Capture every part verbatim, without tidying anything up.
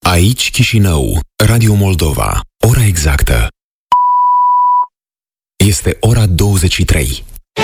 Aici Chișinău, Radio Moldova. Ora exactă este ora douăzeci și trei.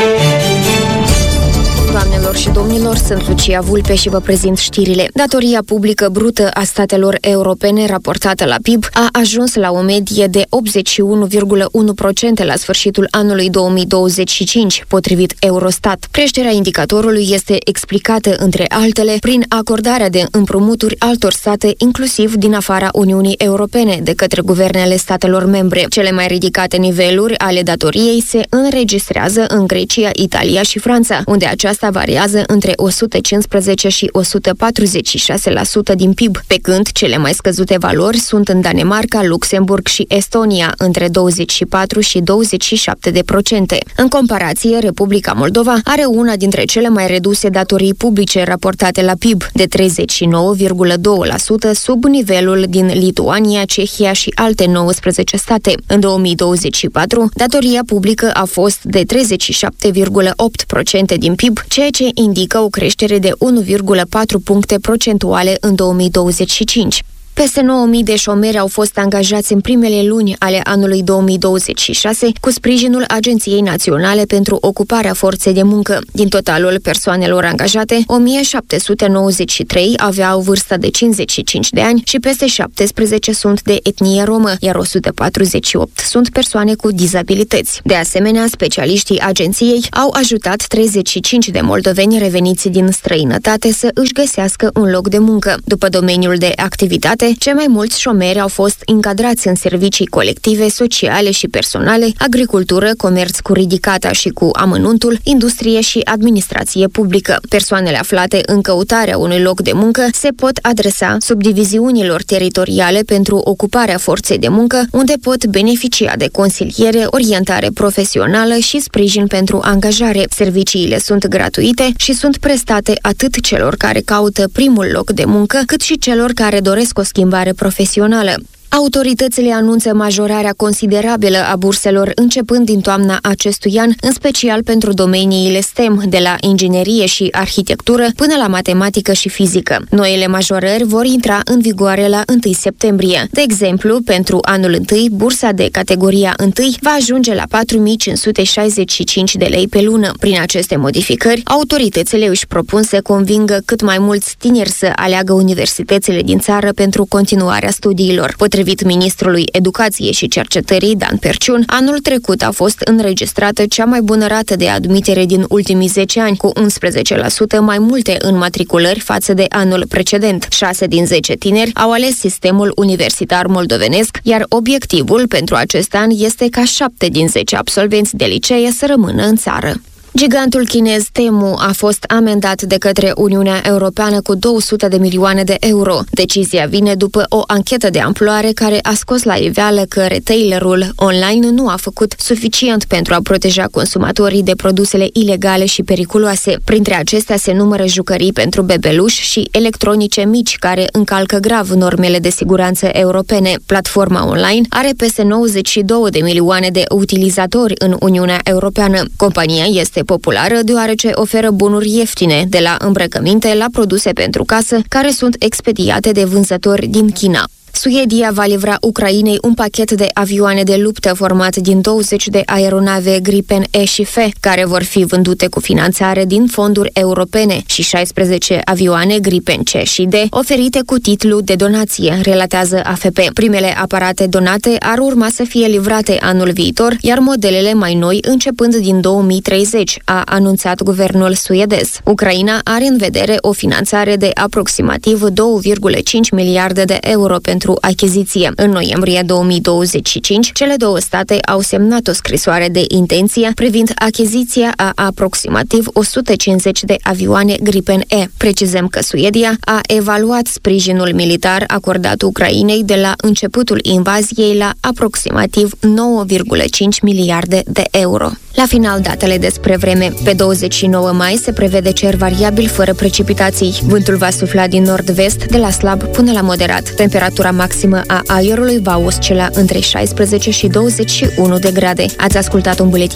Doamnelor și domnilor, sunt Lucia Vulpe și vă prezint știrile. Datoria publică brută a statelor europene raportată la P I B a ajuns la o medie de optzeci și unu virgulă unu la sută la sfârșitul anului două mii douăzeci și cinci, potrivit Eurostat. Creșterea indicatorului este explicată, între altele, prin acordarea de împrumuturi altor state, inclusiv din afara Uniunii Europene, de către guvernele statelor membre. Cele mai ridicate niveluri ale datoriei se înregistrează în Grecia, Italia și Franța, unde aceasta variază între o sută cincisprezece și o sută patruzeci și șase la sută din P I B, pe când cele mai scăzute valori sunt în Danemarca, Luxemburg și Estonia, între douăzeci și patru și douăzeci și șapte de procente. În comparație, Republica Moldova are una dintre cele mai reduse datorii publice raportate la P I B, de treizeci și nouă virgulă doi la sută, sub nivelul din Lituania, Cehia și alte nouăsprezece state. În două mii douăzeci și patru, datoria publică a fost de treizeci și șapte virgulă opt la sută din P I B, ceea ce indică o creștere de unu virgulă patru puncte procentuale în două mii douăzeci și cinci. Peste nouă mii de șomeri au fost angajați în primele luni ale anului două mii douăzeci și șase cu sprijinul Agenției Naționale pentru Ocuparea Forței de Muncă. Din totalul persoanelor angajate, o mie șapte sute nouăzeci și trei aveau vârsta de cincizeci și cinci de ani și peste șaptesprezece sunt de etnie romă, iar o sută patruzeci și opt sunt persoane cu dizabilități. De asemenea, specialiștii agenției au ajutat treizeci și cinci de moldoveni reveniți din străinătate să își găsească un loc de muncă. După domeniul de activitate, cei mai mulți șomeri au fost încadrați în servicii colective, sociale și personale, agricultură, comerț cu ridicata și cu amănuntul, industrie și administrație publică. Persoanele aflate în căutarea unui loc de muncă se pot adresa subdiviziunilor teritoriale pentru ocuparea forței de muncă, unde pot beneficia de consiliere, orientare profesională și sprijin pentru angajare. Serviciile sunt gratuite și sunt prestate atât celor care caută primul loc de muncă, cât și celor care doresc o schimbare profesională. Autoritățile anunță majorarea considerabilă a burselor începând din toamna acestui an, în special pentru domeniile STEM, de la inginerie și arhitectură până la matematică și fizică. Noile majorări vor intra în vigoare la întâi septembrie. De exemplu, pentru anul întâi, bursa de categoria întâi va ajunge la patru mii cinci sute șaizeci și cinci de lei pe lună. Prin aceste modificări, autoritățile își propun să convingă cât mai mulți tineri să aleagă universitățile din țară pentru continuarea studiilor. Potrivit ministrului Educației și Cercetării, Dan Perciun, anul trecut a fost înregistrată cea mai bună rată de admitere din ultimii zece ani, cu unsprezece la sută mai multe înmatriculări față de anul precedent. șase din zece tineri au ales sistemul universitar moldovenesc, iar obiectivul pentru acest an este ca șapte din zece absolvenți de licee să rămână în țară. Gigantul chinez Temu a fost amendat de către Uniunea Europeană cu două sute de milioane de euro. Decizia vine după o anchetă de amploare care a scos la iveală că retailerul online nu a făcut suficient pentru a proteja consumatorii de produsele ilegale și periculoase. Printre acestea se numără jucării pentru bebeluși și electronice mici care încalcă grav normele de siguranță europene. Platforma online are peste nouăzeci și două de milioane de utilizatori în Uniunea Europeană. Compania este populară deoarece oferă bunuri ieftine, de la îmbrăcăminte la produse pentru casă, care sunt expediate de vânzători din China. Suedia va livra Ucrainei un pachet de avioane de luptă format din douăzeci de aeronave Gripen E și F, care vor fi vândute cu finanțare din fonduri europene, și șaisprezece avioane Gripen C și D oferite cu titlu de donație, relatează A F P. Primele aparate donate ar urma să fie livrate anul viitor, iar modelele mai noi începând din două mii treizeci, a anunțat guvernul suedez. Ucraina are în vedere o finanțare de aproximativ două virgulă cinci miliarde de euro pentru achiziție. În noiembrie două mii douăzeci și cinci, cele două state au semnat o scrisoare de intenție privind achiziția a aproximativ o sută cincizeci de avioane Gripen E. Precizăm că Suedia a evaluat sprijinul militar acordat Ucrainei de la începutul invaziei la aproximativ nouă virgulă cinci miliarde de euro. La final, datele despre vreme. Pe douăzeci și nouă mai se prevede cer variabil fără precipitații. Vântul va sufla din nord-vest, de la slab până la moderat. Temperatura maximă a aerului va oscila între șaisprezece și douăzeci și unu de grade. Ați ascultat un buletin